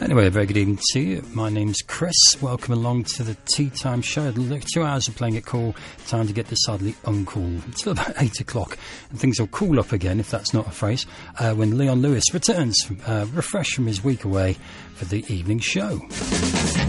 Anyway, a very good evening to you. My name's Chris. Welcome along to the Tea Time Show. 2 hours of playing it cool. Time to get decidedly uncool. It's still about 8 o'clock, and things will cool up again, if that's not a phrase, when Leon Lewis returns, refreshed from his week away for the evening show.